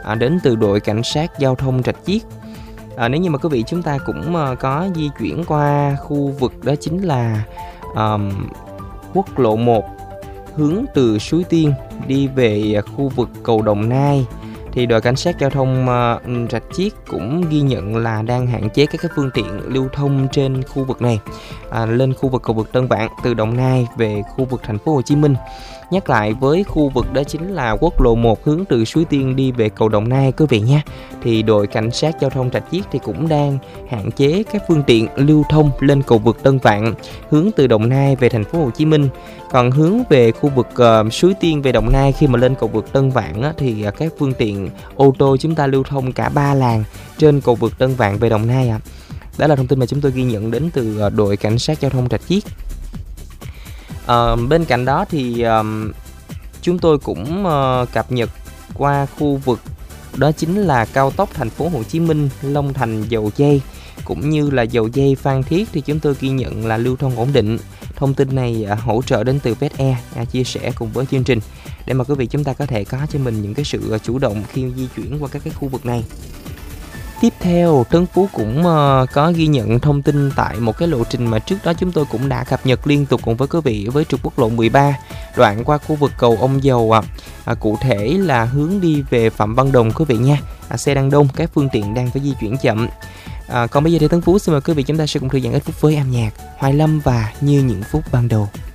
đến từ đội cảnh sát giao thông Rạch Chiếc. Nếu như mà quý vị chúng ta cũng có di chuyển qua khu vực đó chính là quốc lộ 1 hướng từ Suối Tiên đi về khu vực cầu Đồng Nai, thì đội cảnh sát giao thông Rạch Chiếc cũng ghi nhận là đang hạn chế các phương tiện lưu thông trên khu vực này lên khu vực cầu vượt Tân Vạn từ Đồng Nai về khu vực thành phố Hồ Chí Minh. Nhắc lại, với khu vực đó chính là quốc lộ 1 hướng từ Suối Tiên đi về cầu Đồng Nai quý vị nha. Thì đội cảnh sát giao thông Rạch Chiếc thì cũng đang hạn chế các phương tiện lưu thông lên cầu vượt Tân Vạn hướng từ Đồng Nai về thành phố Hồ Chí Minh. Còn hướng về khu vực Suối Tiên về Đồng Nai, khi mà lên cầu vượt Tân Vạn thì các phương tiện ô tô chúng ta lưu thông cả 3 làn trên cầu vượt Tân Vạn về Đồng Nai Đó là thông tin mà chúng tôi ghi nhận đến từ đội cảnh sát giao thông Rạch Chiếc. Bên cạnh đó thì chúng tôi cũng cập nhật qua khu vực đó chính là cao tốc thành phố Hồ Chí Minh Long Thành Dầu Giây cũng như là Dầu Giây Phan Thiết, thì chúng tôi ghi nhận là lưu thông ổn định. Thông tin này hỗ trợ đến từ VetAir chia sẻ cùng với chương trình để mà quý vị chúng ta có thể có cho mình những cái sự chủ động khi di chuyển qua các cái khu vực này. Tiếp theo, Trấn Phú cũng có ghi nhận thông tin tại một cái lộ trình mà trước đó chúng tôi cũng đã cập nhật liên tục cùng với quý vị với trục quốc lộ 13 đoạn qua khu vực cầu Ông Dầu cụ thể là hướng đi về Phạm Văn Đồng quý vị nha. Xe đang đông, các phương tiện đang phải di chuyển chậm. Còn bây giờ thì Trấn Phú xin mời quý vị chúng ta sẽ cùng thư giãn ít phút với âm nhạc Hoài Lâm và Như Những Phút Ban Đầu.